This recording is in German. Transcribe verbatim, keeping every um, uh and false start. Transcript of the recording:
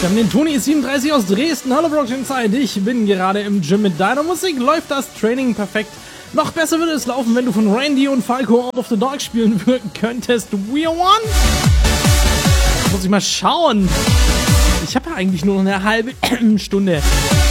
Wir haben den Toni siebenunddreißig aus Dresden. Hallo Brockchain Zeit. Ich bin gerade im Gym mit deiner Musik. Läuft das Training perfekt? Noch besser würde es laufen, wenn du von Randy und Falco Out of the Dark spielen könntest. We are one? Muss ich mal schauen. Ich habe ja eigentlich nur noch eine halbe Stunde.